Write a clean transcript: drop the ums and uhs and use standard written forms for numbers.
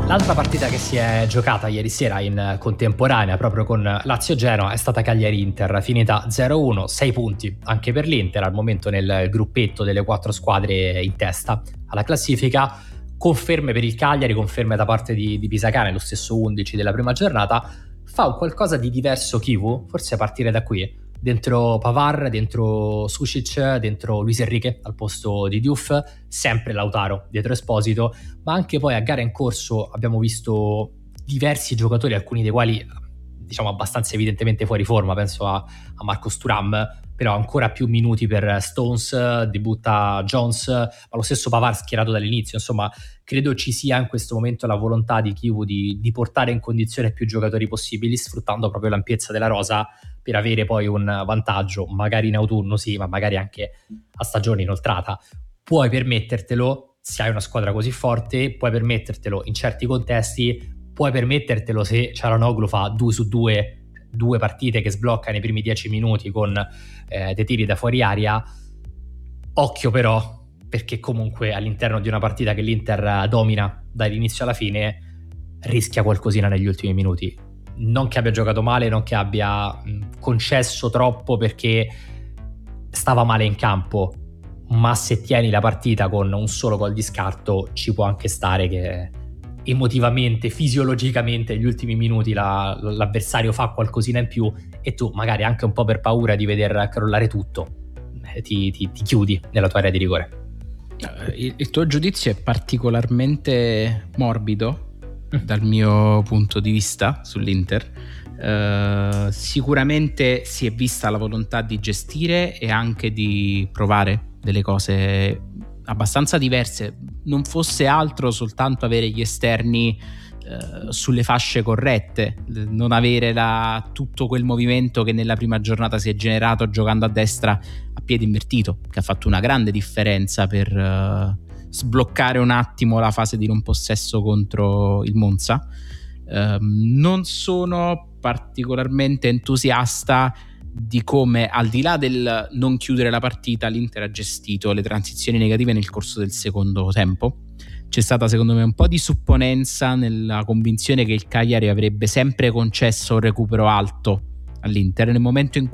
L'altra partita che si è giocata ieri sera in contemporanea proprio con Lazio-Genoa è stata Cagliari-Inter, finita 0-1, 6 punti anche per l'Inter, al momento nel gruppetto delle 4 squadre in testa alla classifica. Conferme per il Cagliari, conferme da parte di Pisacane, lo stesso 11 della prima giornata. Fa un qualcosa di diverso Chivu, forse a partire da qui, dentro Pavard, dentro Sušić, dentro Luis Enrique al posto di Diouf, sempre Lautaro dietro Esposito, ma anche poi a gara in corso abbiamo visto diversi giocatori, alcuni dei quali diciamo abbastanza evidentemente fuori forma, penso a Marcus Thuram, però ancora più minuti per Stones, debutta Jones, ma lo stesso Pavard schierato dall'inizio. Insomma, credo ci sia in questo momento la volontà di Chivu di portare in condizione più giocatori possibili, sfruttando proprio l'ampiezza della rosa per avere poi un vantaggio, magari in autunno sì, ma magari anche a stagione inoltrata. Puoi permettertelo se hai una squadra così forte, puoi permettertelo in certi contesti, puoi permettertelo se Çalhanoğlu fa 2 su 2, 2 partite che sblocca nei primi 10 minuti con dei tiri da fuori aria. Occhio però, perché comunque all'interno di una partita che l'Inter domina dall'inizio alla fine rischia qualcosina negli ultimi minuti. Non che abbia giocato male, non che abbia concesso troppo perché stava male in campo, ma se tieni la partita con un solo gol di scarto ci può anche stare che emotivamente, fisiologicamente negli ultimi minuti l'avversario fa qualcosina in più e tu magari anche un po' per paura di veder crollare tutto ti chiudi nella tua area di rigore. Il tuo giudizio è particolarmente morbido dal mio punto di vista sull'Inter. Sicuramente si è vista la volontà di gestire e anche di provare delle cose abbastanza diverse, non fosse altro soltanto avere gli esterni sulle fasce corrette, non avere tutto quel movimento che nella prima giornata si è generato giocando a destra a piede invertito, che ha fatto una grande differenza per sbloccare un attimo la fase di non possesso contro il Monza. Non sono particolarmente entusiasta di come, al di là del non chiudere la partita, l'Inter ha gestito le transizioni negative nel corso del secondo tempo. C'è stata secondo me un po' di supponenza nella convinzione che il Cagliari avrebbe sempre concesso un recupero alto all'Inter. Nel momento in